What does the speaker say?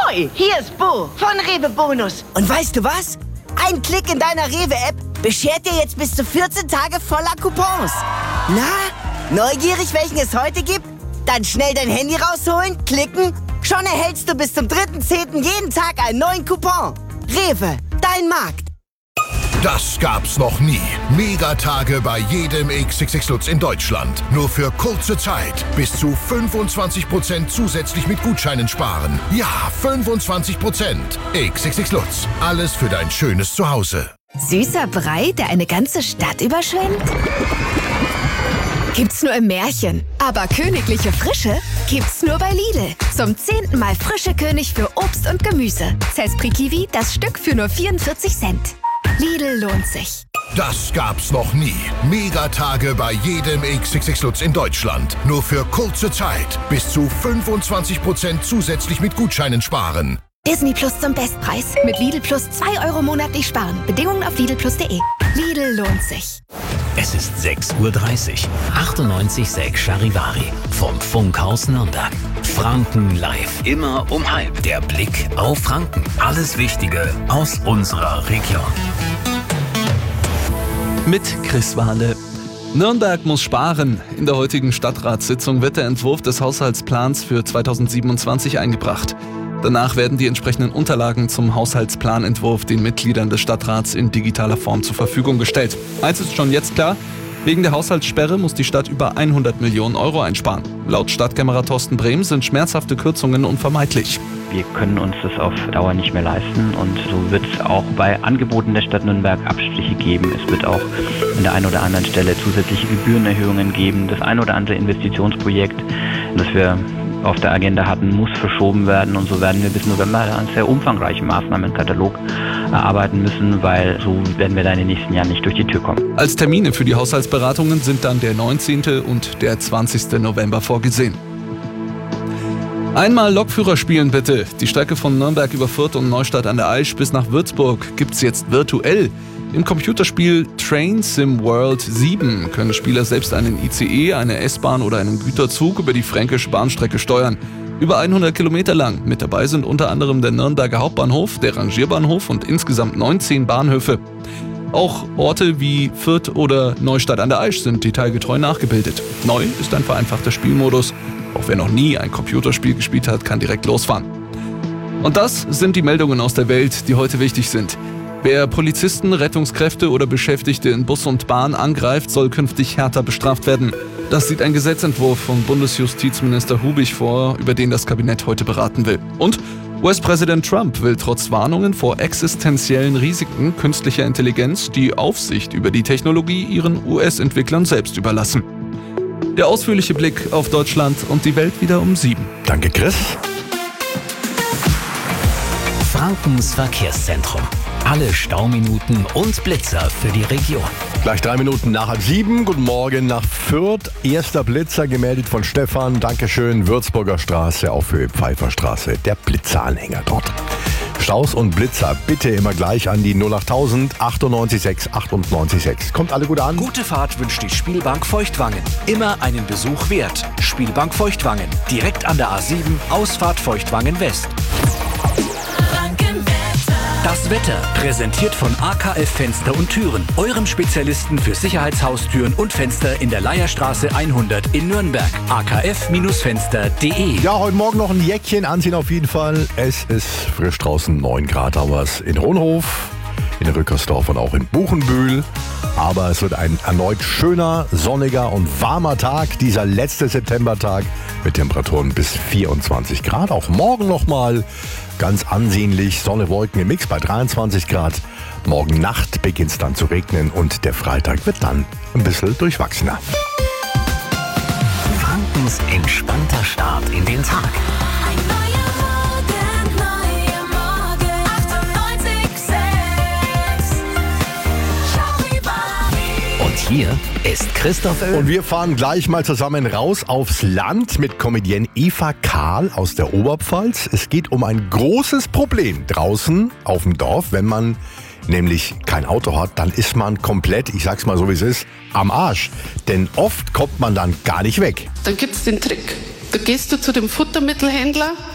Hoi, hier ist Bo von Rewe Bonus. Und weißt du was? Ein Klick in deiner Rewe-App beschert dir jetzt bis zu 14 Tage voller Coupons. Na, neugierig, welchen es heute gibt? Dann schnell dein Handy rausholen, klicken. Schon erhältst du bis zum 3.10. jeden Tag einen neuen Coupon. Rewe, dein Markt. Das gab's noch nie. Megatage bei jedem XXX Lutz in Deutschland. Nur für kurze Zeit. Bis zu 25% zusätzlich mit Gutscheinen sparen. Ja, 25%. XXX Lutz. Alles für dein schönes Zuhause. Süßer Brei, der eine ganze Stadt überschwemmt? Gibt's nur im Märchen. Aber königliche Frische gibt's nur bei Lidl. Zum 10. Mal frische König für Obst und Gemüse. Cespri Kiwi, das Stück für nur 44 Cent. Lidl lohnt sich. Das gab's noch nie. Megatage bei jedem XXX Lutz in Deutschland. Nur für kurze Zeit. Bis zu 25% zusätzlich mit Gutscheinen sparen. Disney Plus zum Bestpreis. Mit Lidl Plus 2 Euro monatlich sparen. Bedingungen auf lidlplus.de. Lidl lohnt sich. Es ist 6:30 Uhr. 98,6 Charivari. Vom Funkhaus Nürnberg. Franken live. Immer um 12:30. Der Blick auf Franken. Alles Wichtige aus unserer Region. Mit Chris Wahle. Nürnberg muss sparen. In der heutigen Stadtratssitzung wird der Entwurf des Haushaltsplans für 2027 eingebracht. Danach werden die entsprechenden Unterlagen zum Haushaltsplanentwurf den Mitgliedern des Stadtrats in digitaler Form zur Verfügung gestellt. Eins ist schon jetzt klar: wegen der Haushaltssperre muss die Stadt über 100 Millionen Euro einsparen. Laut Stadtkämmerer Thorsten Brehm sind schmerzhafte Kürzungen unvermeidlich. Wir können uns das auf Dauer nicht mehr leisten und so wird es auch bei Angeboten der Stadt Nürnberg Abstriche geben. Es wird auch an der einen oder anderen Stelle zusätzliche Gebührenerhöhungen geben. Das ein oder andere Investitionsprojekt, das wir auf der Agenda hatten, muss verschoben werden und so werden wir bis November einen sehr umfangreichen Maßnahmenkatalog erarbeiten müssen, weil so werden wir da in den nächsten Jahren nicht durch die Tür kommen. Als Termine für die Haushaltsberatungen sind dann der 19. und der 20. November vorgesehen. Einmal Lokführer spielen bitte. Die Strecke von Nürnberg über Fürth und Neustadt an der Aisch bis nach Würzburg gibt's jetzt virtuell. Im Computerspiel Train Sim World 7 können Spieler selbst einen ICE, eine S-Bahn oder einen Güterzug über die fränkische Bahnstrecke steuern. Über 100 Kilometer lang. Mit dabei sind unter anderem der Nürnberger Hauptbahnhof, der Rangierbahnhof und insgesamt 19 Bahnhöfe. Auch Orte wie Fürth oder Neustadt an der Aisch sind detailgetreu nachgebildet. Neu ist ein vereinfachter Spielmodus. Auch wer noch nie ein Computerspiel gespielt hat, kann direkt losfahren. Und das sind die Meldungen aus der Welt, die heute wichtig sind. Wer Polizisten, Rettungskräfte oder Beschäftigte in Bus und Bahn angreift, soll künftig härter bestraft werden. Das sieht ein Gesetzentwurf von Bundesjustizminister Hubig vor, über den das Kabinett heute beraten will. Und US-Präsident Trump will trotz Warnungen vor existenziellen Risiken künstlicher Intelligenz die Aufsicht über die Technologie ihren US-Entwicklern selbst überlassen. Der ausführliche Blick auf Deutschland und die Welt wieder um 7. Danke, Chris. Frankens Verkehrszentrum. Alle Stauminuten und Blitzer für die Region. Gleich 3 Minuten nach 6:30. Guten Morgen nach Fürth. Erster Blitzer gemeldet von Stefan. Dankeschön. Würzburger Straße, auf Höhe Pfeifferstraße. Der Blitzeranhänger dort. Staus und Blitzer bitte immer gleich an die 08000 98 6 98 6. Kommt alle gut an? Gute Fahrt wünscht die Spielbank Feuchtwangen. Immer einen Besuch wert. Spielbank Feuchtwangen. Direkt an der A7, Ausfahrt Feuchtwangen West. Das Wetter, präsentiert von AKF Fenster und Türen, eurem Spezialisten für Sicherheitshaustüren und Fenster in der Leierstraße 100 in Nürnberg. akf-fenster.de. Ja, heute Morgen noch ein Jäckchen anziehen auf jeden Fall. Es ist frisch draußen, 9 Grad haben wir es in Hohenhof, in Rückersdorf und auch in Buchenbühl. Aber es wird ein erneut schöner, sonniger und warmer Tag, dieser letzte Septembertag mit Temperaturen bis 24 Grad. Auch morgen nochmal ganz ansehnlich, Sonne, Wolken im Mix bei 23 Grad. Morgen Nacht beginnt es dann zu regnen und der Freitag wird dann ein bisschen durchwachsener. Frankens entspannter Start in den Tag. Hier ist Christoph Oehlen. Und wir fahren gleich mal zusammen raus aufs Land mit Comedienne Eva Kahl aus der Oberpfalz. Es geht um ein großes Problem draußen auf dem Dorf. Wenn man nämlich kein Auto hat, dann ist man komplett, ich sag's mal so wie es ist, am Arsch. Denn oft kommt man dann gar nicht weg. Dann gibt's den Trick. Da gehst du zu dem Futtermittelhändler